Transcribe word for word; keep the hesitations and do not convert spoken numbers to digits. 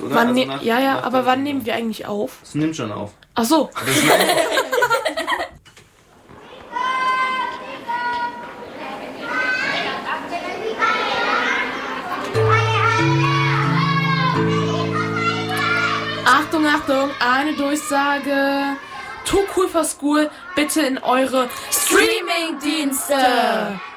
oder? Wann Also ne- nach, ja, ja, nach aber der- wann nehmen wir eigentlich auf? Es nimmt schon auf. Ach so. Das ist mein- Achtung, Achtung, eine Durchsage. Too Cool for School, bitte in eure Streaming-Dienste.